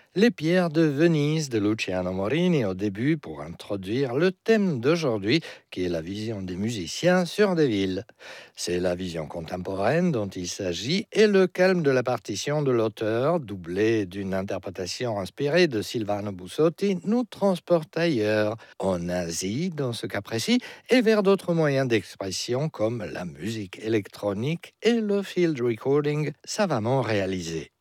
Les pierres de Venise de Luciano Morini au début pour introduire le thème d'aujourd'hui qui est la vision des musiciens sur des villes. C'est la vision contemporaine dont il s'agit et le calme de la partition de l'auteur, doublé d'une interprétation inspirée de Silvano Bussotti, nous transporte ailleurs, en Asie dans ce cas précis, et vers d'autres moyens d'expression comme la musique électronique et le field recording savamment réalisé.